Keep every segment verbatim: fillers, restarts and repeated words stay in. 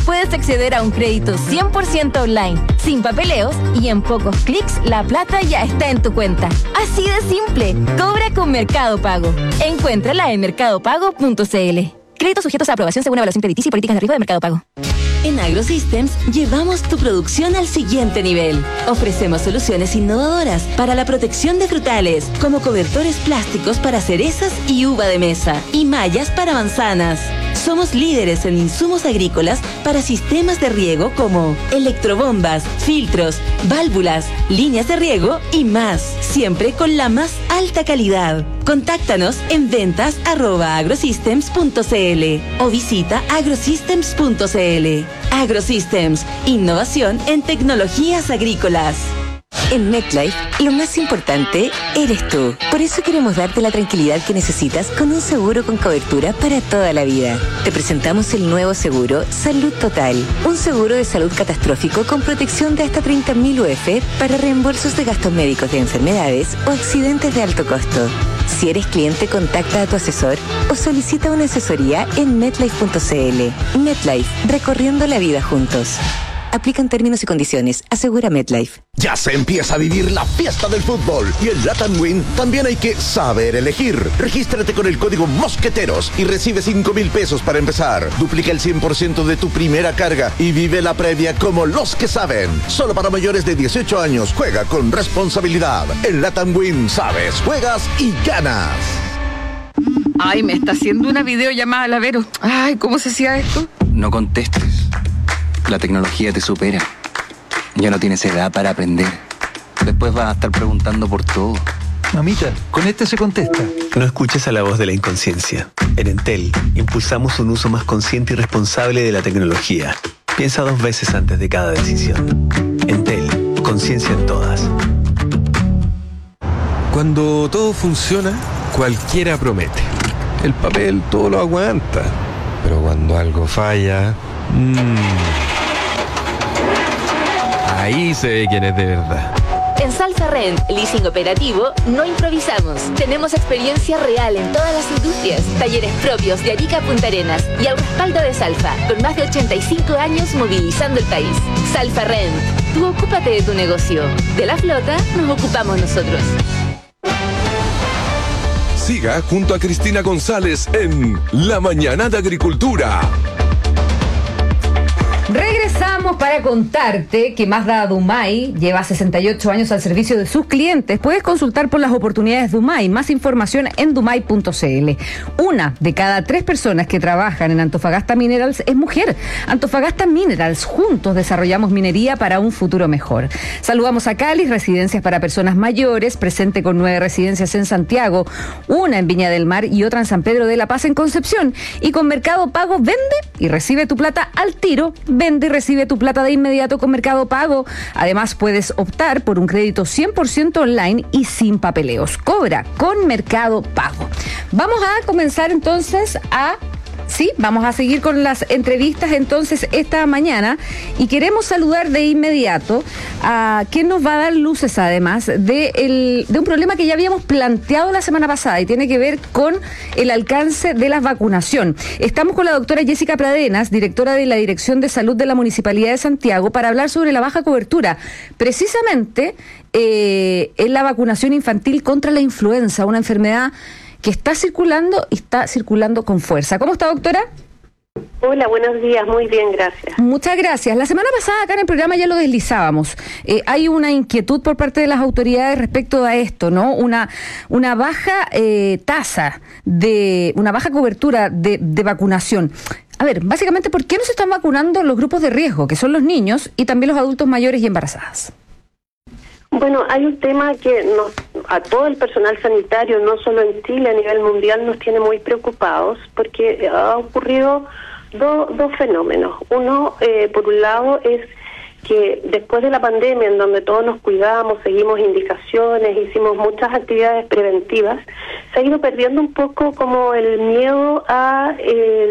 puedes acceder a un crédito cien por ciento online, sin papeleos y en pocos clics la plata ya está en tu cuenta. Así de simple. Cobra con Mercado Pago. Encuéntrala en mercado pago punto c l. Créditos sujetos a aprobación según evaluación crediticia y políticas de riesgo de Mercado Pago. En AgroSystems llevamos tu producción al siguiente nivel. Ofrecemos soluciones innovadoras para la protección de frutales, como cobertores plásticos para cerezas y uva de mesa, y mallas para manzanas. Somos líderes en insumos agrícolas para sistemas de riego como electrobombas, filtros, válvulas, líneas de riego y más, siempre con la más alta calidad. Contáctanos en ventas arroba agrosystems punto c l o visita agrosystems punto c l. AgroSystems, innovación en tecnologías agrícolas. En MetLife, lo más importante eres tú. Por eso queremos darte la tranquilidad que necesitas con un seguro con cobertura para toda la vida. Te presentamos el nuevo seguro Salud Total. Un seguro de salud catastrófico con protección de hasta treinta mil U F para reembolsos de gastos médicos de enfermedades o accidentes de alto costo. Si eres cliente, contacta a tu asesor o solicita una asesoría en metlife punto c l. MetLife, recorriendo la vida juntos. Aplican términos y condiciones. Asegura MetLife. Ya se empieza a vivir la fiesta del fútbol y en Latam Win también hay que saber elegir. Regístrate con el código Mosqueteros y recibe cinco mil pesos para empezar. Duplica el cien por ciento de tu primera carga y vive la previa como los que saben. Solo para mayores de dieciocho años. Juega con responsabilidad. En Latam Win sabes, juegas y ganas. Ay, me está haciendo una videollamada la Vero. Ay, ¿cómo se hacía esto? No contestes. La tecnología te supera. Ya no tienes edad para aprender. Después vas a estar preguntando por todo. Mamita, con este se contesta. No escuches a la voz de la inconsciencia. En Entel, impulsamos un uso más consciente y responsable de la tecnología. Piensa dos veces antes de cada decisión. Entel, conciencia en todas. Cuando todo funciona, cualquiera promete. El papel todo lo aguanta. Pero cuando algo falla... Mmm, ahí se ve quién es de verdad. En Salfa Rent, leasing operativo, no improvisamos. Tenemos experiencia real en todas las industrias, talleres propios de Arica a Punta Arenas y al respaldo de Salfa, con más de ochenta y cinco años movilizando el país. Salfa Rent, tú ocúpate de tu negocio. De la flota nos ocupamos nosotros. Siga junto a Cristina González en La Mañana de Agricultura. Regresamos para contarte que Mazda Dumay lleva sesenta y ocho años al servicio de sus clientes. Puedes consultar por las oportunidades Dumay. Más información en dumay punto c l. Una de cada tres personas que trabajan en Antofagasta Minerals es mujer. Antofagasta Minerals, juntos desarrollamos minería para un futuro mejor. Saludamos a Cali, residencias para personas mayores, presente con nueve residencias en Santiago, una en Viña del Mar y otra en San Pedro de la Paz en Concepción. Y con Mercado Pago, vende y recibe tu plata al tiro. Vende y recibe tu plata de inmediato con Mercado Pago. Además, puedes optar por un crédito cien por ciento online y sin papeleos. Cobra con Mercado Pago. Vamos a comenzar entonces a... Sí, vamos a seguir con las entrevistas entonces esta mañana y queremos saludar de inmediato a quien nos va a dar luces además de, el, de un problema que ya habíamos planteado la semana pasada y tiene que ver con el alcance de la vacunación. Estamos con la doctora Jessica Pradenas, directora de la Dirección de Salud de la Municipalidad de Santiago, para hablar sobre la baja cobertura, precisamente eh, en la vacunación infantil contra la influenza, una enfermedad que está circulando y está circulando con fuerza. ¿Cómo está, doctora? Hola, buenos días, muy bien, gracias. Muchas gracias. La semana pasada acá en el programa ya lo deslizábamos. Eh, hay una inquietud por parte de las autoridades respecto a esto, ¿no? Una, una baja eh, tasa, de una baja cobertura de, de vacunación. A ver, básicamente, ¿por qué no se están vacunando los grupos de riesgo, que son los niños y también los adultos mayores y embarazadas? Bueno, hay un tema que nos, a todo el personal sanitario, no solo en Chile, a nivel mundial, nos tiene muy preocupados porque ha ocurrido do, dos fenómenos. Uno, eh, por un lado, es que después de la pandemia, en donde todos nos cuidamos, seguimos indicaciones, hicimos muchas actividades preventivas, se ha ido perdiendo un poco como el miedo a eh,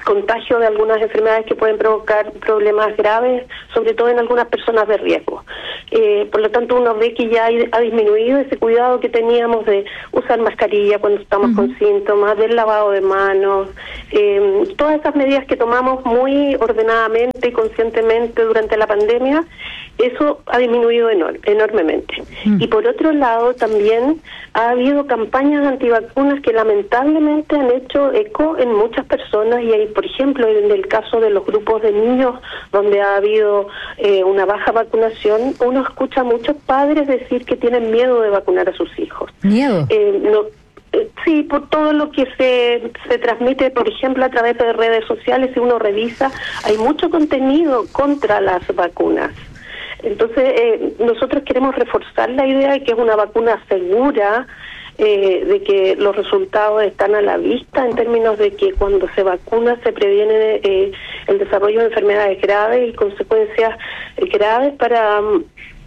contagio de algunas enfermedades que pueden provocar problemas graves, sobre todo en algunas personas de riesgo. Eh, por lo tanto, uno ve que ya hay, ha disminuido ese cuidado que teníamos de usar mascarilla cuando estamos uh-huh. con síntomas, del lavado de manos, eh, todas esas medidas que tomamos muy ordenadamente y conscientemente durante la pandemia, eso ha disminuido enor- enormemente. Uh-huh. Y por otro lado, también ha habido campañas antivacunas que lamentablemente han hecho eco en muchas personas, y hay, por ejemplo, en el caso de los grupos de niños donde ha habido eh, una baja vacunación, uno escucha a muchos padres decir que tienen miedo de vacunar a sus hijos. ¿Miedo? Eh, no, eh, sí, por todo lo que se, se transmite, por ejemplo, a través de redes sociales, si uno revisa, hay mucho contenido contra las vacunas. Entonces, eh, nosotros queremos reforzar la idea de que es una vacuna segura, eh, de que los resultados están a la vista en términos de que cuando se vacuna se previene eh, el desarrollo de enfermedades graves y consecuencias eh, graves para um,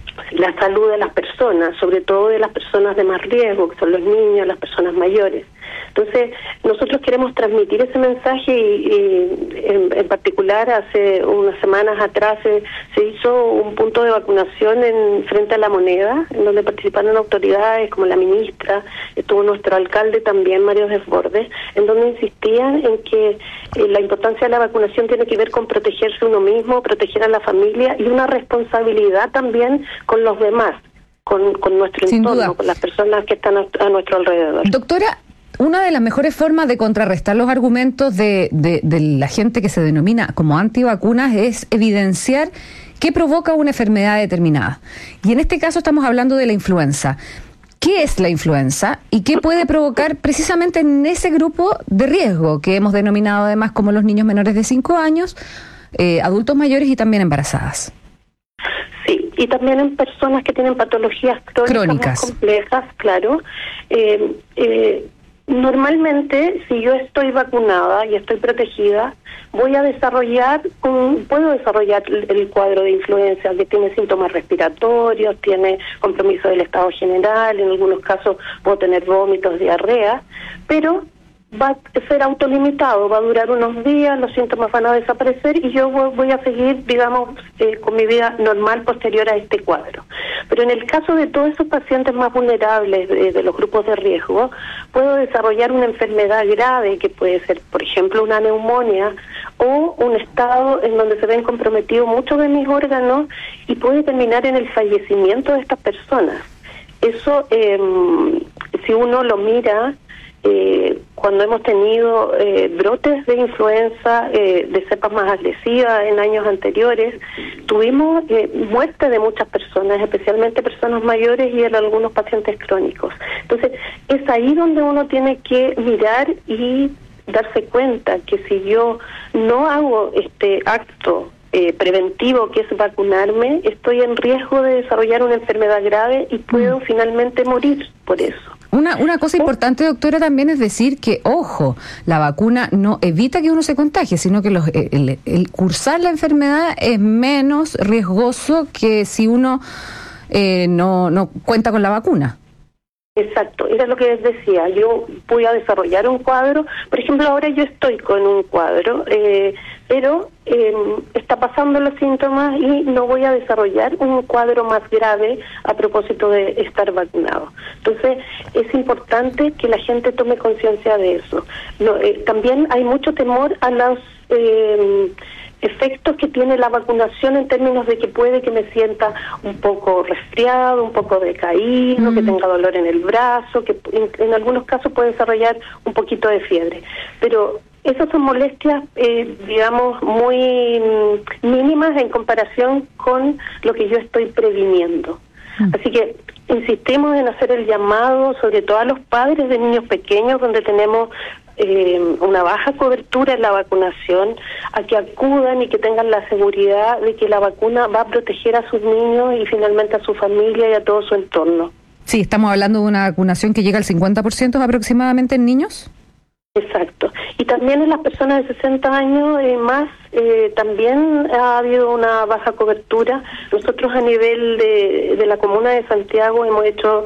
la salud de las personas, sobre todo de las personas de más riesgo, que son los niños, las personas mayores. Entonces, nosotros queremos transmitir ese mensaje y, y en, en particular hace unas semanas atrás se, se hizo un punto de vacunación en frente a La Moneda, en donde participaron autoridades como la ministra, estuvo nuestro alcalde también, Mario Desbordes, en donde insistían en que eh, la importancia de la vacunación tiene que ver con protegerse uno mismo, proteger a la familia y una responsabilidad también con los demás, con, con nuestro Sin entorno, duda. con las personas que están a, a nuestro alrededor. Doctora, una de las mejores formas de contrarrestar los argumentos de, de, de la gente que se denomina como antivacunas es evidenciar qué provoca una enfermedad determinada. Y en este caso estamos hablando de la influenza. ¿Qué es la influenza y qué puede provocar precisamente en ese grupo de riesgo que hemos denominado además como los niños menores de cinco años, eh, adultos mayores y también embarazadas? Sí, y también en personas que tienen patologías crónicas, Crónicas. más complejas, claro. Eh, eh, Normalmente, si yo estoy vacunada y estoy protegida, voy a desarrollar, un, puedo desarrollar el, el cuadro de influenza que tiene síntomas respiratorios, tiene compromiso del estado general, en algunos casos puedo tener vómitos, diarrea, pero va a ser autolimitado, va a durar unos días, los síntomas van a desaparecer y yo voy a seguir, digamos, eh, con mi vida normal posterior a este cuadro. Pero en el caso de todos esos pacientes más vulnerables de, de los grupos de riesgo, puedo desarrollar una enfermedad grave que puede ser, por ejemplo, una neumonía o un estado en donde se ven comprometidos muchos de mis órganos y puede terminar en el fallecimiento de estas personas. Eso, eh, si uno lo mira, Eh, cuando hemos tenido eh, brotes de influenza eh, de cepas más agresivas en años anteriores, tuvimos eh, muerte de muchas personas, especialmente personas mayores y en algunos pacientes crónicos. Entonces, es ahí donde uno tiene que mirar y darse cuenta que si yo no hago este acto eh, preventivo que es vacunarme, estoy en riesgo de desarrollar una enfermedad grave y puedo mm. finalmente morir por eso. Una, una cosa importante, doctora, también es decir que, ojo, la vacuna no evita que uno se contagie, sino que los, el, el cursar la enfermedad es menos riesgoso que si uno eh, no, no cuenta con la vacuna. Exacto, era lo que les decía, yo voy a desarrollar un cuadro, por ejemplo, ahora yo estoy con un cuadro, eh, pero eh, está pasando los síntomas y no voy a desarrollar un cuadro más grave a propósito de estar vacunado. Entonces, es importante que la gente tome conciencia de eso. No, eh, también hay mucho temor a los Eh, efectos que tiene la vacunación en términos de que puede que me sienta un poco resfriado, un poco decaído, mm. que tenga dolor en el brazo, que en, en algunos casos puede desarrollar un poquito de fiebre. Pero esas son molestias, eh, digamos, muy mínimas en comparación con lo que yo estoy previniendo. Mm. Así que insistimos en hacer el llamado, sobre todo a los padres de niños pequeños, donde tenemos Eh, una baja cobertura en la vacunación, a que acudan y que tengan la seguridad de que la vacuna va a proteger a sus niños y finalmente a su familia y a todo su entorno. Sí, estamos hablando de una vacunación que llega al cincuenta por ciento aproximadamente en niños. Exacto. Y también en las personas de sesenta años eh, más, eh, también ha habido una baja cobertura. Nosotros a nivel de, de la comuna de Santiago hemos hecho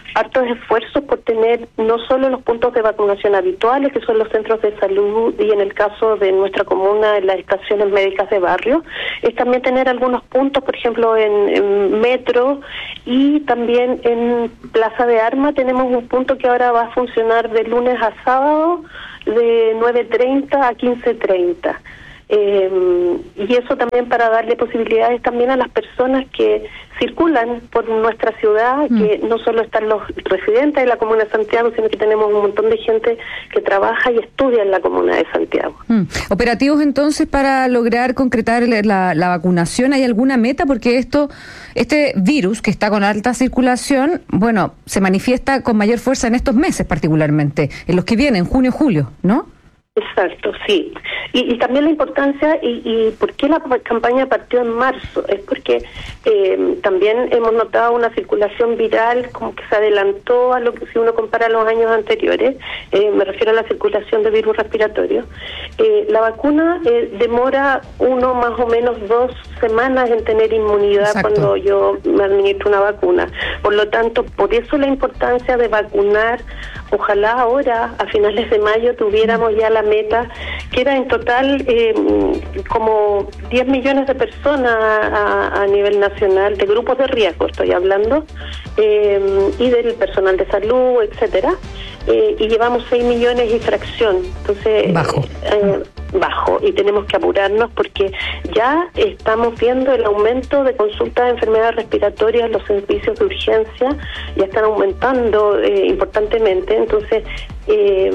hartos esfuerzos por tener no solo los puntos de vacunación habituales, que son los centros de salud, y en el caso de nuestra comuna, en las estaciones médicas de barrio, es también tener algunos puntos, por ejemplo, en, en Metro y también en Plaza de Armas tenemos un punto que ahora va a funcionar de lunes a sábado, de nueve treinta a quince treinta. Eh, y eso también para darle posibilidades también a las personas que circulan por nuestra ciudad, mm. que no solo están los residentes de la Comuna de Santiago, sino que tenemos un montón de gente que trabaja y estudia en la Comuna de Santiago. Mm. ¿Operativos entonces para lograr concretar la, la vacunación? ¿Hay alguna meta? Porque esto, este virus que está con alta circulación, bueno, se manifiesta con mayor fuerza en estos meses particularmente, en los que vienen, junio, julio, ¿no? Exacto, sí. Y, y también la importancia y, y por qué la campaña partió en marzo, es porque eh, también hemos notado una circulación viral como que se adelantó a lo que si uno compara los años anteriores, eh, me refiero a la circulación de virus respiratorio. Eh, la vacuna eh, demora uno más o menos dos semanas en tener inmunidad. Exacto. Cuando yo me administro una vacuna. Por lo tanto, por eso la importancia de vacunar. Ojalá ahora, a finales de mayo, tuviéramos ya la meta, que era en total eh, como diez millones de personas a, a nivel nacional, de grupos de riesgo estoy hablando, eh, y del personal de salud, etcétera, eh, y llevamos seis millones y fracción. Entonces, bajo. Eh, bajo, y tenemos que apurarnos porque ya estamos viendo el aumento de consultas de enfermedades respiratorias, los servicios de urgencia ya están aumentando eh, importantemente, entonces eh,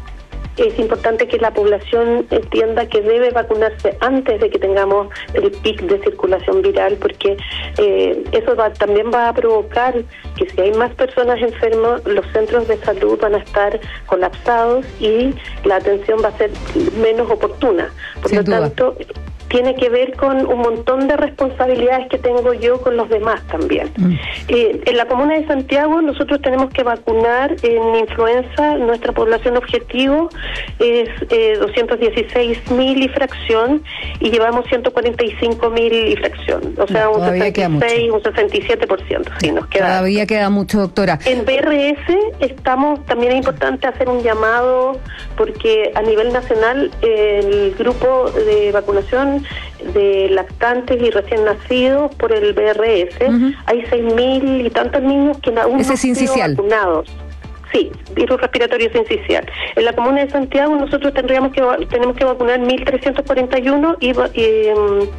es importante que la población entienda que debe vacunarse antes de que tengamos el pic de circulación viral, porque eh, eso va, también va a provocar que si hay más personas enfermas, los centros de salud van a estar colapsados y la atención va a ser menos oportuna. Por Sin lo duda. tanto, tiene que ver con un montón de responsabilidades que tengo yo con los demás también. Mm. Eh, en la Comuna de Santiago nosotros tenemos que vacunar en influenza, nuestra población objetivo es eh, doscientos dieciséis mil y fracción, y llevamos ciento cuarenta y cinco mil y fracción, o sea, no, un sesenta y seis, un sesenta y siete por ciento. Sí, nos queda. Todavía queda mucho, doctora. En B R S estamos, también es importante hacer un llamado, porque a nivel nacional eh, el grupo de vacunación de lactantes y recién nacidos por el B R S, uh-huh. hay seis mil y tantos niños que aún Ese no han sido vacunados. Sí, virus respiratorio sincicial. En la Comuna de Santiago nosotros tendríamos que tenemos que vacunar mil trescientos cuarenta y uno y, y,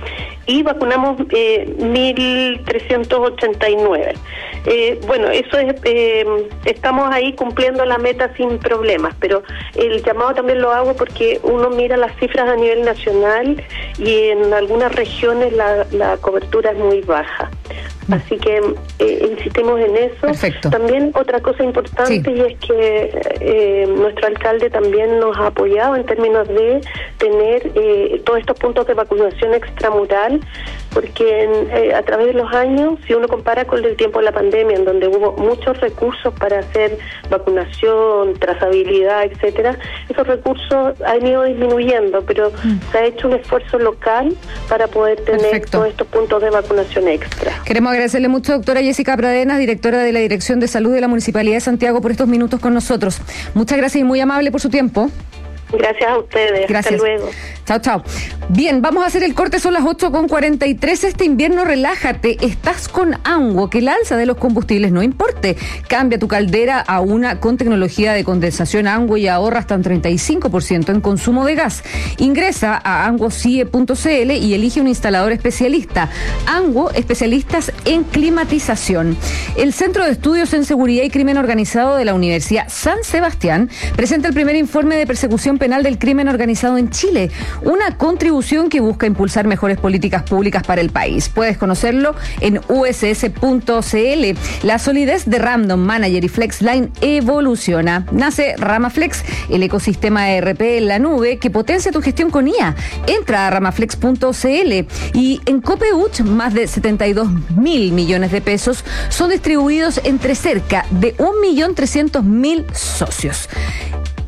y vacunamos eh, mil trescientos ochenta y nueve. Eh, bueno, eso es, eh, estamos ahí cumpliendo la meta sin problemas, pero el llamado también lo hago porque uno mira las cifras a nivel nacional y en algunas regiones la, la cobertura es muy baja. Así que eh, insistimos en eso. Perfecto. También otra cosa importante, sí. y es que eh, nuestro alcalde también nos ha apoyado en términos de tener eh, todos estos puntos de vacunación extramural, porque en, eh, a través de los años, si uno compara con el tiempo de la pandemia, en donde hubo muchos recursos para hacer vacunación, trazabilidad, etcétera, esos recursos han ido disminuyendo, pero mm. se ha hecho un esfuerzo local para poder tener Perfecto. todos estos puntos de vacunación extra. Queremos agradecerle mucho, doctora Jessica Pradenas, directora de la Dirección de Salud de la Municipalidad de Santiago, por estos minutos con nosotros. Muchas gracias y muy amable por su tiempo. Gracias a ustedes. Gracias. Hasta luego. Chao, chao. Bien, vamos a hacer el corte, son las ocho con cuarenta y tres. Este invierno relájate, estás con Anguo, que el alza de los combustibles no importe. Cambia tu caldera a una con tecnología de condensación Anguo y ahorra hasta un treinta y cinco por ciento en consumo de gas. Ingresa a anguo c i e punto c l y elige un instalador especialista. Anguo, especialistas en climatización. El Centro de Estudios en Seguridad y Crimen Organizado de la Universidad San Sebastián presenta el primer informe de persecución penal del crimen organizado en Chile, una contribución que busca impulsar mejores políticas públicas para el país. Puedes conocerlo en u s s punto c l. La solidez de Random Manager y FlexLine evoluciona. Nace RamaFlex, el ecosistema E R P en la nube que potencia tu gestión con I A. Entra a ramaflex punto c l. Y en Copeuch, más de setenta y dos mil millones de pesos son distribuidos entre cerca de un millón trescientos mil socios.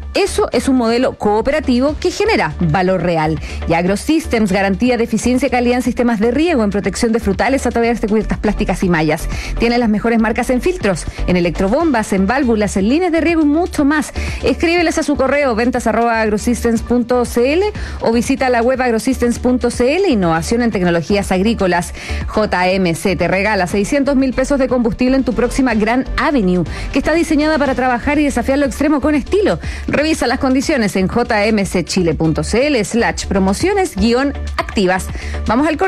Eso es un modelo cooperativo que genera valor real. Y AgroSystems, garantía de eficiencia y calidad en sistemas de riego, en protección de frutales a través de cubiertas plásticas y mallas. Tiene las mejores marcas en filtros, en electrobombas, en válvulas, en líneas de riego y mucho más. Escríbeles a su correo ventas arroba agrosystems punto cl o visita la web agrosystems punto cl. Innovación en tecnologías agrícolas. J M C te regala seiscientos mil pesos de combustible en tu próxima Grand Avenue, que está diseñada para trabajar y desafiar lo extremo con estilo. Revisa las condiciones en jmcchile punto cl slash promociones guión activas. Vamos al corte.